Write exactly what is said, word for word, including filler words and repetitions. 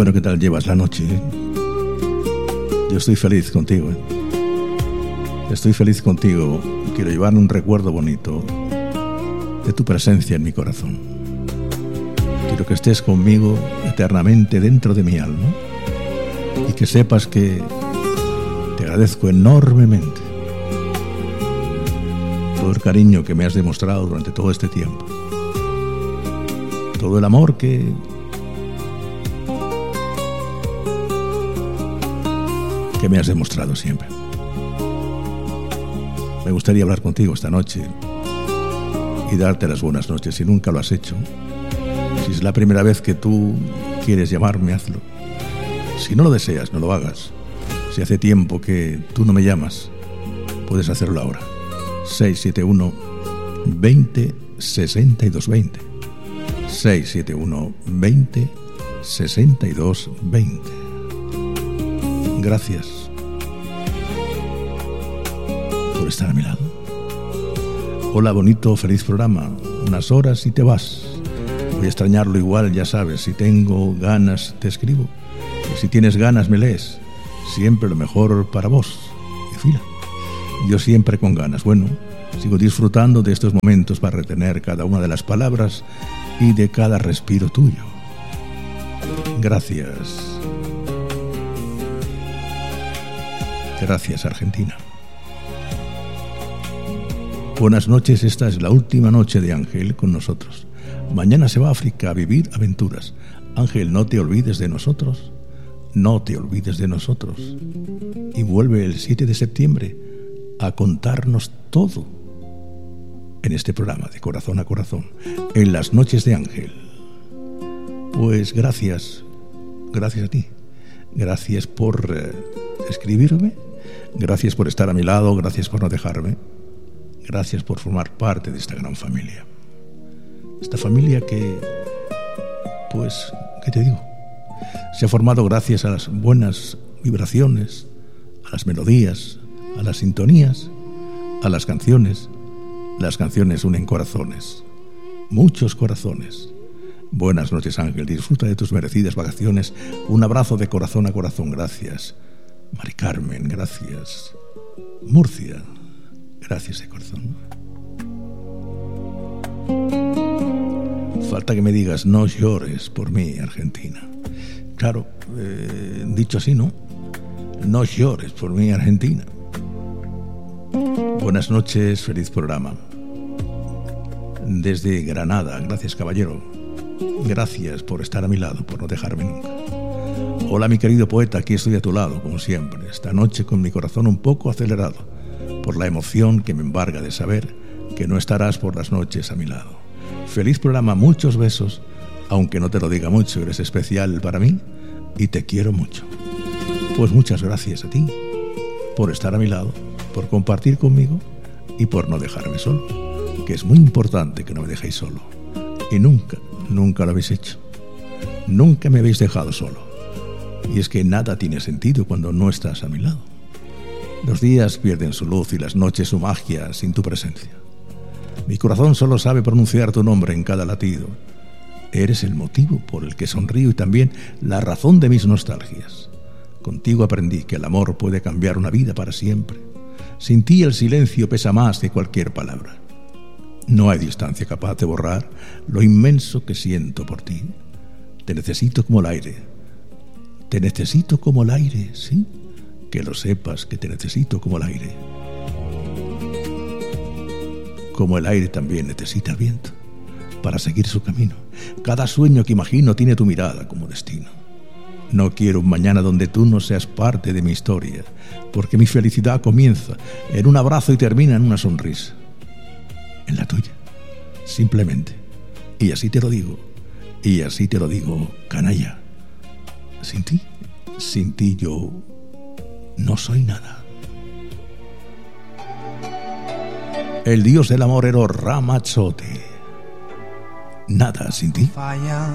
Bueno, ¿qué tal llevas la noche? ¿eh? Yo estoy feliz contigo. ¿eh? Estoy feliz contigo. Quiero llevar un recuerdo bonito de tu presencia en mi corazón. Quiero que estés conmigo eternamente dentro de mi alma y que sepas que te agradezco enormemente todo el cariño que me has demostrado durante todo este tiempo, todo el amor que que me has demostrado siempre. Me gustaría hablar contigo esta noche y darte las buenas noches. Si nunca lo has hecho, si es la primera vez que tú quieres llamarme, hazlo. Si no lo deseas, no lo hagas. Si hace tiempo que tú no me llamas, puedes hacerlo ahora. seis siete uno, veinte, sesenta y dos, veinte. seis siete uno, veinte, sesenta y dos, veinte. Gracias por estar a mi lado. Hola, bonito, feliz programa. Unas horas y te vas. Voy a extrañarlo igual, ya sabes. Si tengo ganas, te escribo. Y si tienes ganas, me lees. Siempre lo mejor para vos. Y fila. Yo siempre con ganas. Bueno, sigo disfrutando de estos momentos para retener cada una de las palabras y de cada respiro tuyo. Gracias. Gracias, Argentina. Buenas noches, esta es la última noche de Ángel con nosotros. Mañana se va a África a vivir aventuras. Ángel, no te olvides de nosotros. No te olvides de nosotros. Y vuelve el siete de septiembre a contarnos todo en este programa de Corazón a Corazón, en las noches de Ángel. Pues gracias, gracias a ti. Gracias por eh, escribirme. Gracias por estar a mi lado, gracias por no dejarme, gracias por formar parte de esta gran familia. Esta familia que, pues, ¿qué te digo? Se ha formado gracias a las buenas vibraciones, a las melodías, a las sintonías, a las canciones. Las canciones unen corazones, muchos corazones. Buenas noches, Ángel, disfruta de tus merecidas vacaciones. Un abrazo de corazón a corazón, gracias. Mari Carmen, gracias. Murcia, gracias de corazón. Falta que me digas, no llores por mí, Argentina. Claro, eh, dicho así, ¿no? No llores por mí, Argentina. Buenas noches, feliz programa. Desde Granada, gracias, caballero. Gracias por estar a mi lado, por no dejarme nunca. Hola, mi querido poeta, aquí estoy a tu lado, como siempre, esta noche con mi corazón un poco acelerado, por la emoción que me embarga de saber que no estarás por las noches a mi lado. Feliz programa, muchos besos, aunque no te lo diga mucho, eres especial para mí y te quiero mucho. Pues muchas gracias a ti por estar a mi lado, por compartir conmigo y por no dejarme solo, que es muy importante que no me dejéis solo. Y nunca, nunca lo habéis hecho. Nunca me habéis dejado solo. Y es que nada tiene sentido cuando no estás a mi lado. Los días pierden su luz y las noches su magia sin tu presencia. Mi corazón solo sabe pronunciar tu nombre en cada latido. Eres el motivo por el que sonrío y también la razón de mis nostalgias. Contigo aprendí que el amor puede cambiar una vida para siempre. Sin ti el silencio pesa más que cualquier palabra. No hay distancia capaz de borrar lo inmenso que siento por ti. Te necesito como el aire. Te necesito como el aire, ¿sí? Que lo sepas, que te necesito como el aire. Como el aire también necesita el viento para seguir su camino. Cada sueño que imagino tiene tu mirada como destino. No quiero un mañana donde tú no seas parte de mi historia, porque mi felicidad comienza en un abrazo y termina en una sonrisa. En la tuya, simplemente. Y así te lo digo, y así te lo digo, canalla. Sin ti, sin ti yo no soy nada. El dios del amor era Ramazzotti. Nada sin ti.